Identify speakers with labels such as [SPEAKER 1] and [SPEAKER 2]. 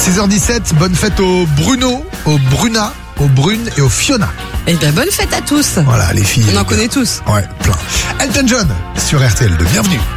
[SPEAKER 1] 6h17, bonne fête au Bruno, au Bruna, au Brune et au Fiona.
[SPEAKER 2] Eh bien, bonne fête à tous.
[SPEAKER 1] Voilà, les filles.
[SPEAKER 2] On en connaît tous.
[SPEAKER 1] Ouais, plein. Elton John sur RTL2, bienvenue.